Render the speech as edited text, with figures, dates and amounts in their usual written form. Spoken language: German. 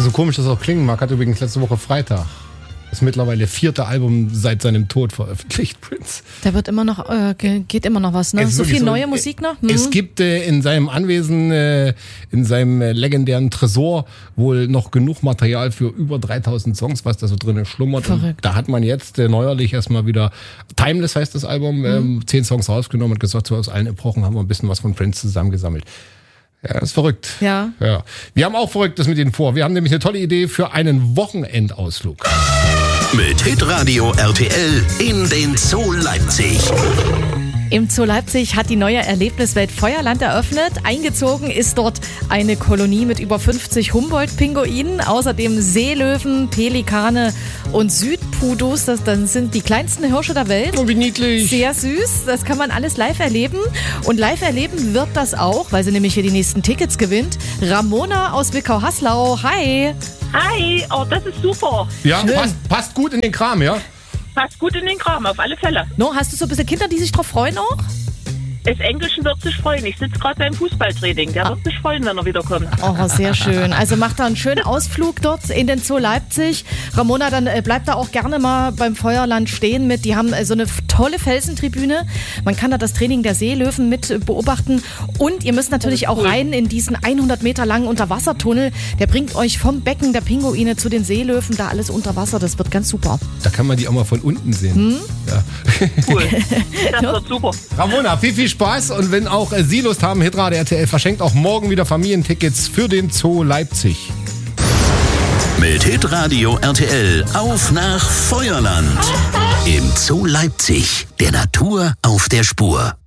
So komisch das auch klingen mag, hat übrigens letzte Woche Freitag das mittlerweile 4. Album seit seinem Tod veröffentlicht, Prince. Da wird immer noch, geht immer noch was, ne? So viel neue Musik noch? Es gibt in seinem Anwesen, in seinem legendären Tresor wohl noch genug Material für über 3000 Songs, was da so drin schlummert. Verrückt. Da hat man jetzt neuerlich erstmal wieder, Timeless heißt das Album, 10 Songs rausgenommen und gesagt, so aus allen Epochen haben wir ein bisschen was von Prince zusammengesammelt. Ja, ist verrückt. Ja. Wir haben auch Verrücktes mit Ihnen vor. Wir haben nämlich eine tolle Idee für einen Wochenendausflug. Mit Hitradio RTL in den Zoo Leipzig. Im Zoo Leipzig hat die neue Erlebniswelt Feuerland eröffnet. Eingezogen ist dort eine Kolonie mit über 50 Humboldt-Pinguinen, außerdem Seelöwen, Pelikane und Südpudus. Das sind die kleinsten Hirsche der Welt. Oh, wie niedlich. Sehr süß. Das kann man alles live erleben. Und live erleben wird das auch, weil sie nämlich hier die nächsten Tickets gewinnt. Ramona aus Wickau-Haslau. Hi. Hi, oh, das ist super. Ja, passt gut in den Kram, ja? Passt gut in den Kram, auf alle Fälle. No, hast du so ein bisschen Kinder, die sich drauf freuen auch? Das Englischen wird sich freuen. Ich sitze gerade beim Fußballtraining. Der wird sich freuen, wenn er wiederkommt. Oh, sehr schön. Also macht da einen schönen Ausflug dort in den Zoo Leipzig. Ramona, dann bleibt da auch gerne mal beim Feuerland stehen mit. Die haben so eine tolle Felsentribüne. Man kann da das Training der Seelöwen mit beobachten. Und ihr müsst natürlich auch rein in diesen 100 Meter langen Unterwassertunnel. Der bringt euch vom Becken der Pinguine zu den Seelöwen. Da alles unter Wasser. Das wird ganz super. Da kann man die auch mal von unten sehen. Ja. Cool. Das wird super. Ramona, viel Spaß. Und wenn auch Sie Lust haben, Hitradio RTL verschenkt auch morgen wieder Familientickets für den Zoo Leipzig. Mit Hitradio RTL auf nach Feuerland. Im Zoo Leipzig, der Natur auf der Spur.